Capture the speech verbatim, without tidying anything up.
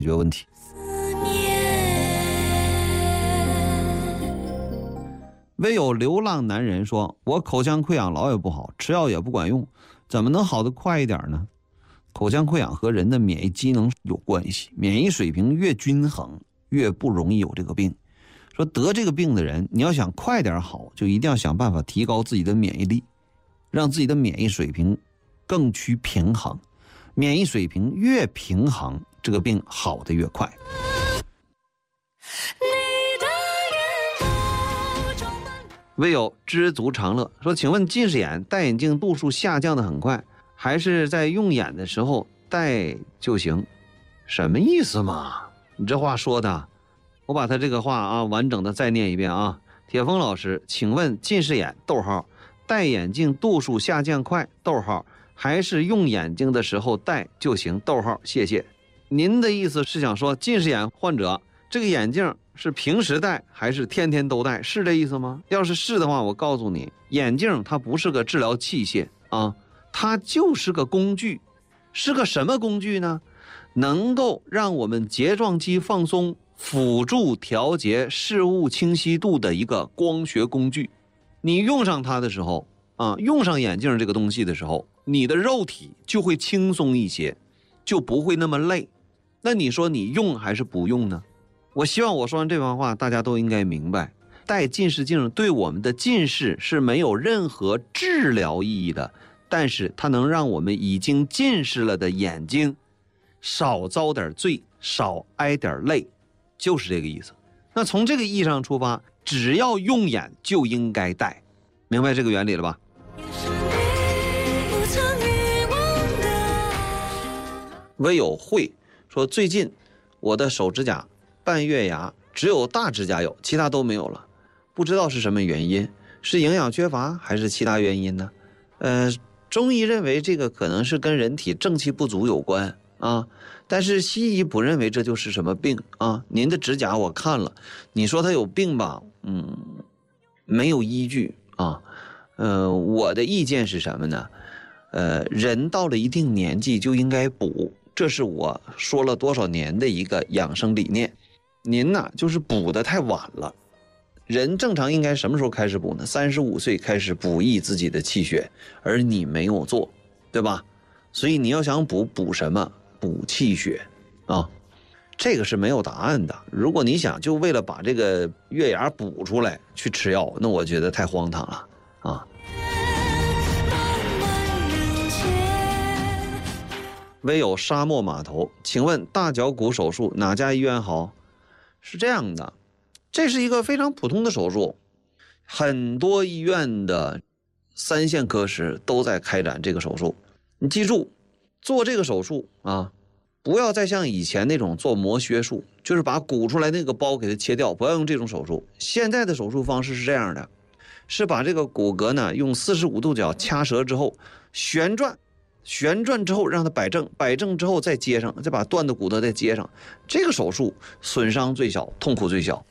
决问题。唯有流浪男人说，我口腔溃疡老也不好，吃药也不管用，怎么能好得快一点呢？口腔溃疡和人的免疫机能有关系，免疫水平越均衡越不容易有这个病。说得这个病的人，你要想快点好，就一定要想办法提高自己的免疫力，让自己的免疫水平更趋平衡，免疫水平越平衡，这个病好得越快。唯有知足常乐说，请问近视眼戴眼镜度数下降的很快，还是在用眼的时候戴就行？什么意思嘛？你这话说的，我把他这个话啊完整的再念一遍啊。铁峰老师，请问近视眼逗号戴眼镜度数下降快逗号还是用眼睛的时候戴就行逗号谢谢。您的意思是想说近视眼患者这个眼镜是平时戴还是天天都戴，是这意思吗？要是是的话，我告诉你，眼镜它不是个治疗器械啊，它就是个工具。是个什么工具呢？能够让我们睫状肌放松，辅助调节视物清晰度的一个光学工具。你用上它的时候啊，用上眼镜这个东西的时候，你的肉体就会轻松一些，就不会那么累。那你说你用还是不用呢？我希望我说完这番话，大家都应该明白，戴近视镜对我们的近视是没有任何治疗意义的，但是它能让我们已经近视了的眼睛少遭点罪，少挨点累，就是这个意思。那从这个意义上出发，只要用眼就应该戴，明白这个原理了吧？唯有会说，最近我的手指甲半月牙只有大指甲有，其他都没有了，不知道是什么原因，是营养缺乏还是其他原因呢？呃，中医认为这个可能是跟人体正气不足有关啊，但是西医不认为这就是什么病啊。您的指甲我看了，你说他有病吧，嗯，没有依据啊。呃，我的意见是什么呢？呃，人到了一定年纪就应该补，这是我说了多少年的一个养生理念。您呢，就是补得太晚了。人正常应该什么时候开始补呢？三十五岁开始补益自己的气血，而你没有做，对吧？所以你要想补，补什么？补气血啊，这个是没有答案的。如果你想就为了把这个月牙补出来去吃药，那我觉得太荒唐了啊。唯有沙漠码头，请问大脚骨手术哪家医院好？是这样的，这是一个非常普通的手术，很多医院的三线科室都在开展这个手术。你记住，做这个手术啊，不要再像以前那种做磨削术，就是把鼓出来那个包给它切掉，不要用这种手术。现在的手术方式是这样的，是把这个骨骼呢用四十五度角掐折之后旋转，旋转之后让它摆正，摆正之后再接上，再把断的骨头再接上。这个手术损伤最小，痛苦最小。